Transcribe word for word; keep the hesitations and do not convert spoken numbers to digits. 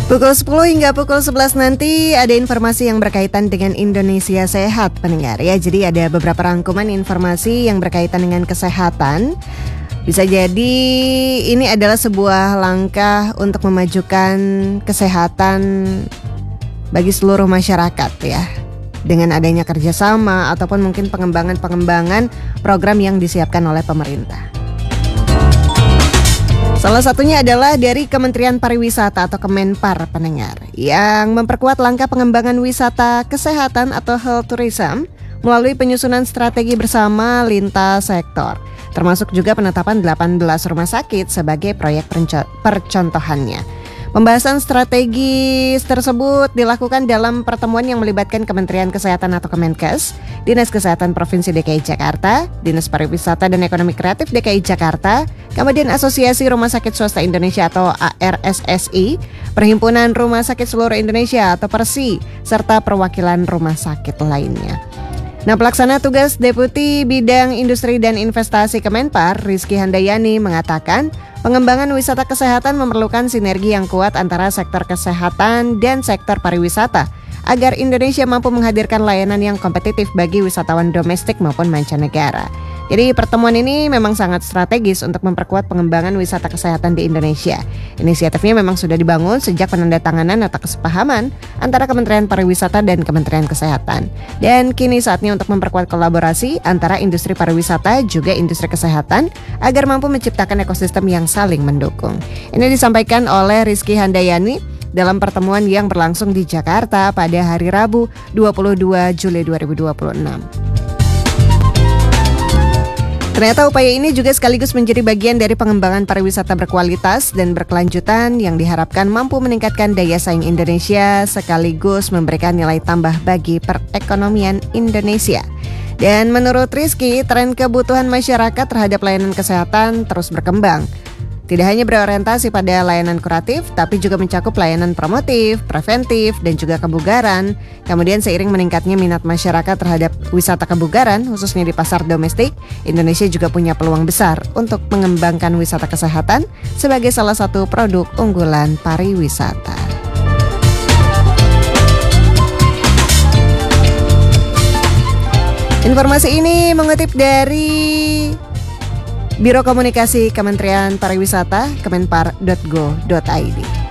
Pukul sepuluh hingga pukul sebelas nanti ada informasi yang berkaitan dengan Indonesia Sehat, pendengar ya. Jadi ada beberapa rangkuman informasi yang berkaitan dengan kesehatan. Bisa jadi ini adalah sebuah langkah untuk memajukan kesehatan bagi seluruh masyarakat ya. Dengan adanya kerjasama ataupun mungkin pengembangan-pengembangan program yang disiapkan oleh pemerintah. Salah satunya adalah dari Kementerian Pariwisata atau Kemenpar, pendengar, yang memperkuat langkah pengembangan wisata kesehatan atau health tourism melalui penyusunan strategi bersama lintas sektor, termasuk juga penetapan delapan belas rumah sakit sebagai proyek percontohannya. Pembahasan strategi tersebut dilakukan dalam pertemuan yang melibatkan Kementerian Kesehatan atau Kemenkes, Dinas Kesehatan Provinsi D K I Jakarta, Dinas Pariwisata dan Ekonomi Kreatif D K I Jakarta, kemudian Asosiasi Rumah Sakit Swasta Indonesia atau A R S S I, Perhimpunan Rumah Sakit Seluruh Indonesia atau Persi, serta perwakilan rumah sakit lainnya. Nah, pelaksana tugas Deputi Bidang Industri dan Investasi Kemenpar, Rizky Handayani, mengatakan pengembangan wisata kesehatan memerlukan sinergi yang kuat antara sektor kesehatan dan sektor pariwisata agar Indonesia mampu menghadirkan layanan yang kompetitif bagi wisatawan domestik maupun mancanegara. Jadi pertemuan ini memang sangat strategis untuk memperkuat pengembangan wisata kesehatan di Indonesia. Inisiatifnya memang sudah dibangun sejak penandatanganan nota kesepahaman antara Kementerian Pariwisata dan Kementerian Kesehatan. Dan kini saatnya untuk memperkuat kolaborasi antara industri pariwisata juga industri kesehatan agar mampu menciptakan ekosistem yang saling mendukung. Ini disampaikan oleh Rizky Handayani dalam pertemuan yang berlangsung di Jakarta pada hari Rabu dua puluh dua Juli dua ribu dua puluh enam. Ternyata upaya ini juga sekaligus menjadi bagian dari pengembangan pariwisata berkualitas dan berkelanjutan yang diharapkan mampu meningkatkan daya saing Indonesia sekaligus memberikan nilai tambah bagi perekonomian Indonesia. Dan menurut Rizky, tren kebutuhan masyarakat terhadap layanan kesehatan terus berkembang. Tidak hanya berorientasi pada layanan kuratif, tapi juga mencakup layanan promotif, preventif, dan juga kebugaran. Kemudian seiring meningkatnya minat masyarakat terhadap wisata kebugaran, khususnya di pasar domestik, Indonesia juga punya peluang besar untuk mengembangkan wisata kesehatan sebagai salah satu produk unggulan pariwisata. Informasi ini mengutip dari Biro Komunikasi Kementerian Pariwisata kemenpar dot go dot i d.